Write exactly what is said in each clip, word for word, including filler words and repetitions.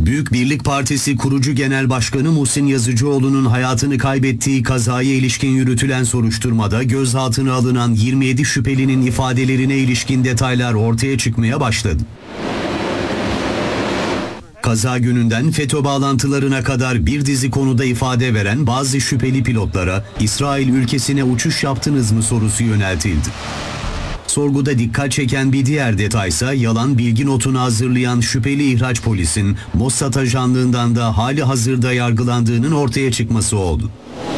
Büyük Birlik Partisi kurucu genel başkanı Muhsin Yazıcıoğlu'nun hayatını kaybettiği kazaya ilişkin yürütülen soruşturmada gözaltına alınan yirmi yedi şüphelinin ifadelerine ilişkin detaylar ortaya çıkmaya başladı. Kaza gününden FETÖ bağlantılarına kadar bir dizi konuda ifade veren bazı şüpheli pilotlara İsrail ülkesine uçuş yaptınız mı sorusu yöneltildi. Sorguda dikkat çeken bir diğer detaysa yalan bilgi notunu hazırlayan şüpheli ihraç polisin Mossad ajanlığından da hali hazırda yargılandığının ortaya çıkması oldu.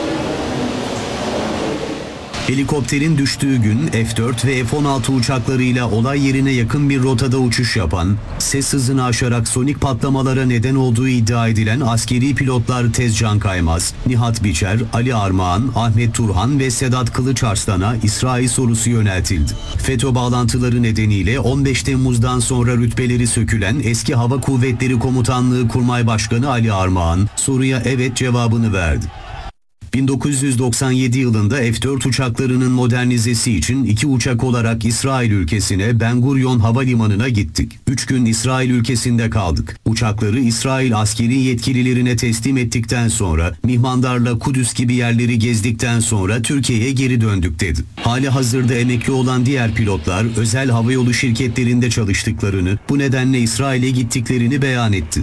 Helikopterin düştüğü gün F dört ve F on altı uçaklarıyla olay yerine yakın bir rotada uçuş yapan, ses hızını aşarak sonik patlamalara neden olduğu iddia edilen askeri pilotlar Tezcan Kaymaz, Nihat Biçer, Ali Armağan, Ahmet Turhan ve Sedat Kılıçarslan'a İsrail sorusu yöneltildi. FETÖ bağlantıları nedeniyle on beş Temmuz'dan sonra rütbeleri sökülen eski Hava Kuvvetleri Komutanlığı Kurmay Başkanı Ali Armağan, soruya evet cevabını verdi. bin dokuz yüz doksan yedi yılında F dört uçaklarının modernizesi için iki uçak olarak İsrail ülkesine Ben Gurion Havalimanı'na gittik. Üç gün İsrail ülkesinde kaldık. Uçakları İsrail askeri yetkililerine teslim ettikten sonra Mihmandar'la Kudüs gibi yerleri gezdikten sonra Türkiye'ye geri döndük dedi. Hali hazırda emekli olan diğer pilotlar özel havayolu şirketlerinde çalıştıklarını, bu nedenle İsrail'e gittiklerini beyan etti.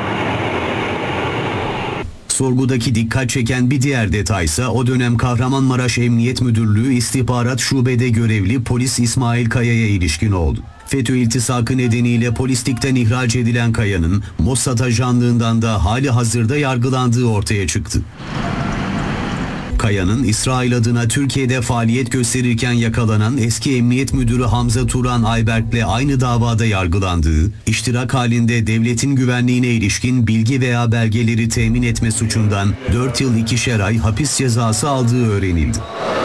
Sorgudaki dikkat çeken bir diğer detaysa o dönem Kahramanmaraş Emniyet Müdürlüğü İstihbarat Şube'de görevli polis İsmail Kaya'ya ilişkin oldu. FETÖ iltisakı nedeniyle polislikten ihraç edilen Kaya'nın Mossad ajanlığından da hali hazırda yargılandığı ortaya çıktı. Kaya'nın İsrail adına Türkiye'de faaliyet gösterirken yakalanan eski Emniyet Müdürü Hamza Turan Ayberk'le aynı davada yargılandığı, iştirak halinde devletin güvenliğine ilişkin bilgi veya belgeleri temin etme suçundan dört yıl ikişer ay hapis cezası aldığı öğrenildi.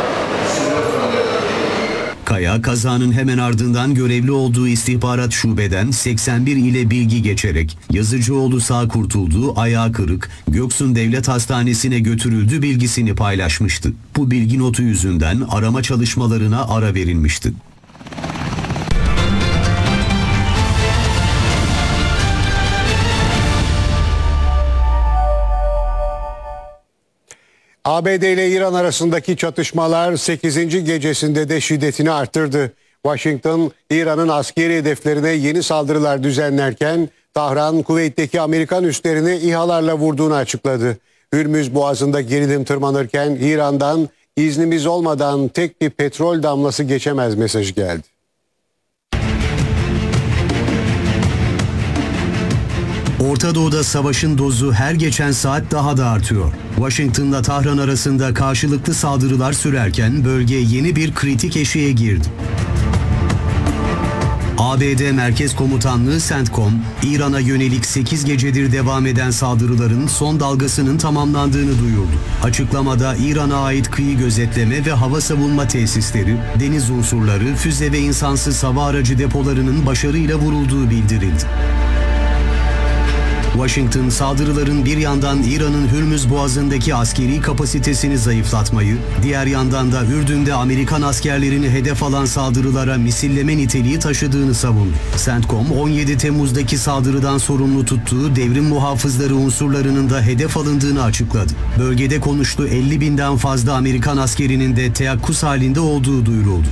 Kaya, kazanın hemen ardından görevli olduğu istihbarat şubeden seksen bir ile bilgi geçerek Yazıcıoğlu sağ kurtulduğu, ayağı kırık, Göksun Devlet Hastanesi'ne götürüldü bilgisini paylaşmıştı. Bu bilgi notu yüzünden arama çalışmalarına ara verilmişti. A B D ile İran arasındaki çatışmalar sekizinci gecesinde de şiddetini arttırdı. Washington, İran'ın askeri hedeflerine yeni saldırılar düzenlerken Tahran, Kuveyt'teki Amerikan üslerini İHA'larla vurduğunu açıkladı. Hürmüz Boğazı'nda gerilim tırmanırken İran'dan iznimiz olmadan tek bir petrol damlası geçemez mesajı geldi. Orta Doğu'da savaşın dozu her geçen saat daha da artıyor. Washington'la Tahran arasında karşılıklı saldırılar sürerken bölge yeni bir kritik eşiğe girdi. A B D Merkez Komutanlığı CENTCOM, İran'a yönelik sekiz gecedir devam eden saldırıların son dalgasının tamamlandığını duyurdu. Açıklamada İran'a ait kıyı gözetleme ve hava savunma tesisleri, deniz unsurları, füze ve insansız hava aracı depolarının başarıyla vurulduğu bildirildi. Washington, saldırıların bir yandan İran'ın Hürmüz Boğazı'ndaki askeri kapasitesini zayıflatmayı, diğer yandan da Ürdün'de Amerikan askerlerini hedef alan saldırılara misilleme niteliği taşıdığını savundu. CENTCOM, on yedi Temmuz'daki saldırıdan sorumlu tuttuğu devrim muhafızları unsurlarının da hedef alındığını açıkladı. Bölgede konuştu elli binden fazla Amerikan askerinin de teyakkuz halinde olduğu duyuruldu.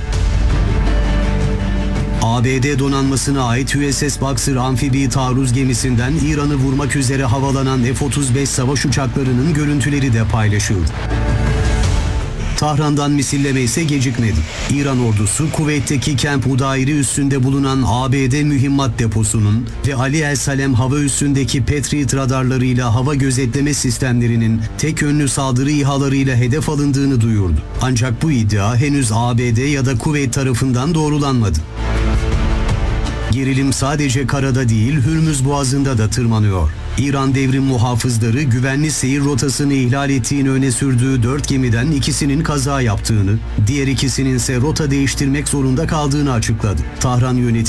A B D donanmasına ait U S S Boxer amfibi taarruz gemisinden İran'ı vurmak üzere havalanan F otuz beş savaş uçaklarının görüntüleri de paylaşıldı. Tahran'dan misilleme ise gecikmedi. İran ordusu Kuveyt'teki Camp Udairi üssünde bulunan A B D mühimmat deposunun ve Ali El Salem hava üssündeki Patriot radarlarıyla hava gözetleme sistemlerinin tek yönlü saldırı İHA'larıyla hedef alındığını duyurdu. Ancak bu iddia henüz A B D ya da Kuveyt tarafından doğrulanmadı. Gerilim sadece karada değil, Hürmüz Boğazı'nda da tırmanıyor. İran devrim muhafızları güvenli seyir rotasını ihlal ettiğini öne sürdüğü dört gemiden ikisinin kaza yaptığını, diğer ikisinin ise rota değiştirmek zorunda kaldığını açıkladı. Tahran yönetimi